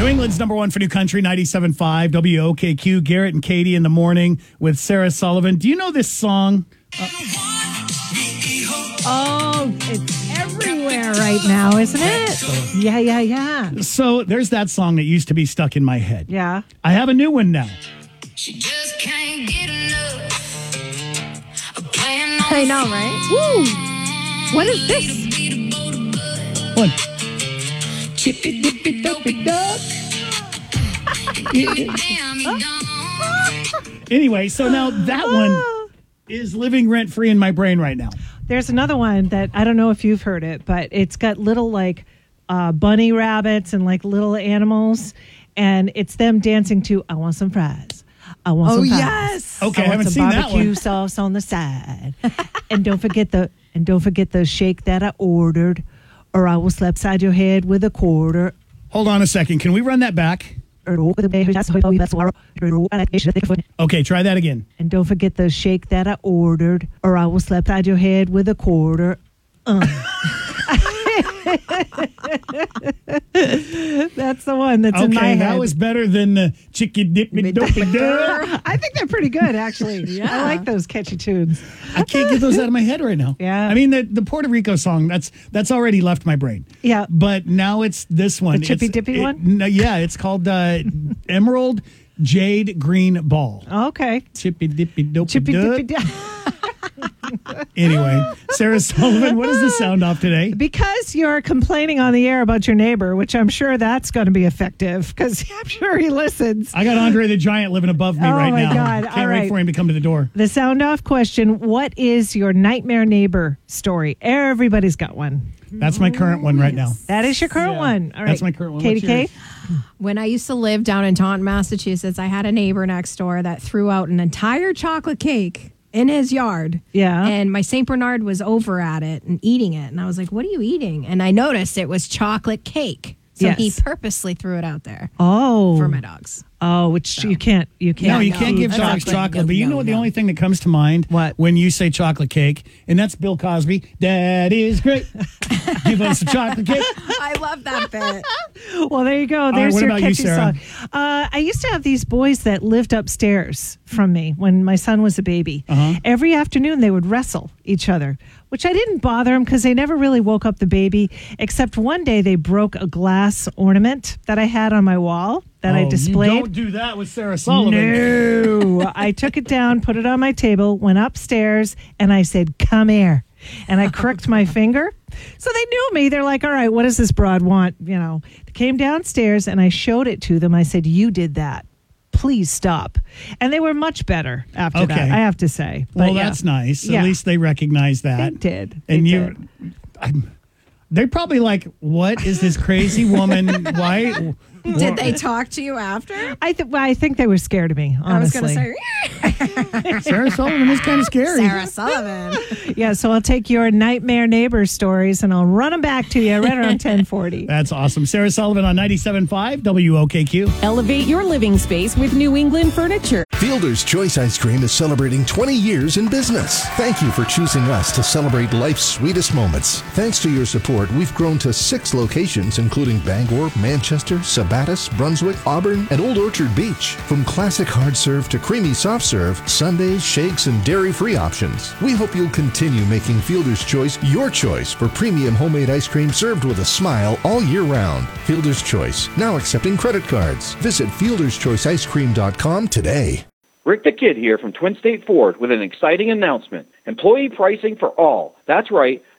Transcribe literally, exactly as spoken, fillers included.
New England's number one for new country, ninety-seven point five W O K Q. Garrett and Katie in the morning with Sarah Sullivan. Do you know this song? Uh, oh, it's everywhere right now, isn't it? Yeah, yeah, yeah. So there's that song that used to be stuck in my head. Yeah. I have a new one now. She just can't get enough of playing on I know, right? Woo! What is this? What? Chippy dippy dopey duck. Anyway, so now that one is living rent free in my brain right now. There's another one that I don't know if you've heard it, but it's got little like uh, bunny rabbits and like little animals, and it's them dancing to "I Want Some Fries." I want Oh, some fries. yes. Okay, I I want haven't some seen that barbecue one. sauce on the side, and don't forget the and don't forget the shake that I ordered, or I will slap side your head with a quarter. Hold on a second. Can we run that back? Okay, try that again. And don't forget the shake that I ordered, or I will slap side your head with a quarter. Uh. That's the one that's in my Okay, head. that was better than the chicky dippy dopey duck. I think they're pretty good, actually. Yeah. I like those catchy tunes. I can't get those out of my head right now. Yeah. I mean, the, the Puerto Rico song, that's that's already left my brain. Yeah. But now it's this one. The Chippy It's- Dippy it- one? No, yeah, it's called uh, Emerald Jade Green Ball. Okay. Chippy Dippy Dopey Chippy duck. dippy da- Anyway, Sarah Sullivan, what is the sound off today? Because you're complaining on the air about your neighbor, which I'm sure that's going to be effective because I'm sure he listens. I got Andre the Giant living above me Oh, right my now. God. Can't All wait right. for him to come to the door. The sound off question: what is your nightmare neighbor story? Everybody's got one. That's my current one right now. That is your current Yeah. one. All right. That's my current one. Katie What's K. yours? When I used to live down in Taunton, Massachusetts, I had a neighbor next door that threw out an entire chocolate cake in his yard. Yeah. And my Saint Bernard was over at it and eating it. And I was like, what are you eating? And I noticed it was chocolate cake. So Yes. he purposely threw it out there Oh. for my dogs. Oh, which you can't. You can't. No, you no, can't give that's dogs not- chocolate. But you no, know what? The no. only thing that comes to mind What? when you say chocolate cake, and that's Bill Cosby. That is great. Give us a chocolate cake. I love that bit. Well, there you go. right, There's what your about you, catchy Sarah? song. Uh, I used to have these boys that lived upstairs from me when my son was a baby. Uh-huh. Every afternoon, they would wrestle each other, which I didn't bother them because they never really woke up the baby. Except one day, they broke a glass ornament that I had on my wall that Oh, I you displayed. don't do that with Sarah Sullivan. No. I took it down, put it on my table, went upstairs, and I said, come here. And I crooked my finger. So they knew me. They're like, all right, what does this broad want? You know, they came downstairs and I showed it to them. I said, you did that. Please stop. And they were much better after Okay. that, I have to say. But Well, yeah, that's nice. Yeah. At least they recognize that. They did. And They you, did. I'm, they're probably like, what is this crazy woman? Why? Did they talk to you after? I, th- well, I think they were scared of me, honestly. I was going to say, Sarah Sullivan is kind of scary. Sarah Sullivan. Yeah, so I'll take your nightmare neighbor stories and I'll run them back to you right around ten forty. That's awesome. Sarah Sullivan on ninety-seven point five W O K Q. Elevate your living space with New England Furniture. Fielder's Choice Ice Cream is celebrating twenty years in business. Thank you for choosing us to celebrate life's sweetest moments. Thanks to your support, we've grown to six locations, including Bangor, Manchester, Sabattus, Brunswick, Auburn, and Old Orchard Beach. From classic hard serve to creamy soft serve, sundaes, shakes, and dairy-free options. We hope you'll continue making Fielder's Choice your choice for premium homemade ice cream served with a smile all year round. Fielder's Choice, now accepting credit cards. Visit fielder's choice ice cream dot com today. Rick the Kid here from Twin State Ford with an exciting announcement. Employee pricing for all. That's right.